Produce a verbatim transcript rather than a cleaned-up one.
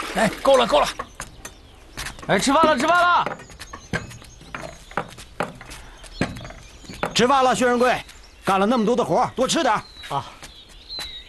哎，够了，够了。 哎，吃饭了，吃饭了。 吃饭了，薛仁贵，干了那么多的活，多吃点。 啊。